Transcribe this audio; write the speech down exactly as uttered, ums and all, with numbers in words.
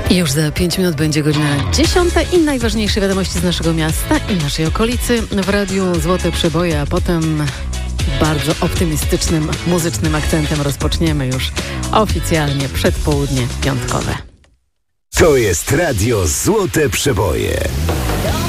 I już za pięć minut będzie godzina dziesiąta i najważniejsze wiadomości z naszego miasta i naszej okolicy w Radiu Złote Przeboje, a potem bardzo optymistycznym, muzycznym akcentem rozpoczniemy już oficjalnie przedpołudnie piątkowe. To jest Radio Złote Przeboje.